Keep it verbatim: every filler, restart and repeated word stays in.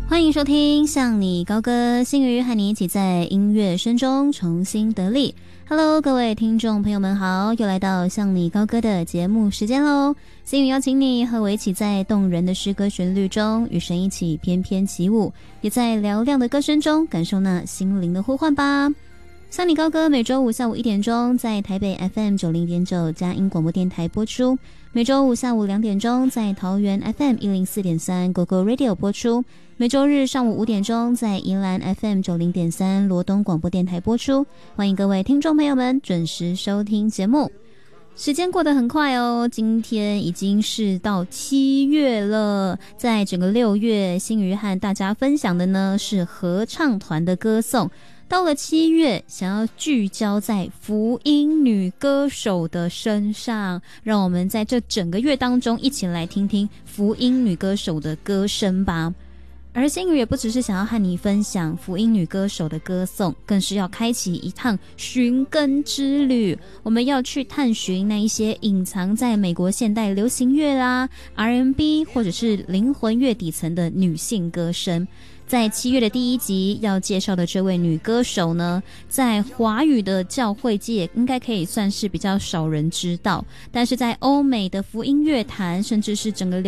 欢迎收听向你高歌，星宇和你一起在音乐声中重新得力。Hello， 各位听众朋友们好，又来到向你高歌的节目时间喽。星宇邀请你和我一起在动人的诗歌旋律中与神一起翩翩起舞，也在嘹亮的歌声中感受那心灵的呼唤吧。向你高歌每周五下午一点钟在台北 F M 九零点九佳音广播电台播出，每周五下午两点钟在桃园 F M 一零四点三 Go Go Radio 播出，每周日上午五点钟在宜兰 F M 九零点三罗东广播电台播出。欢迎各位听众朋友们准时收听节目。时间过得很快哦，今天已经是到七月了。在整个六月，星宇和大家分享的呢是合唱团的歌颂。到了七月，想要聚焦在福音女歌手的身上，让我们在这整个月当中一起来听听福音女歌手的歌声吧。而星宇也不只是想要和你分享福音女歌手的歌颂，更是要开启一趟寻根之旅。我们要去探寻那一些隐藏在美国现代流行乐啦、R and B 或者是灵魂乐底层的女性歌声。在七月的第一集要介绍的这位女歌手呢，在华语的教会界应该可以算是比较少人知道，但是在欧美的福音乐坛，甚至是整个